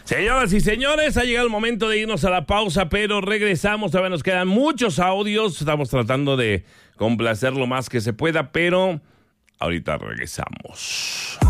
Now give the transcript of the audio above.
Señoras y señores, ha llegado el momento de irnos a la pausa, pero regresamos. Todavía nos quedan muchos audios. Estamos tratando de complacer lo más que se pueda, pero ahorita regresamos.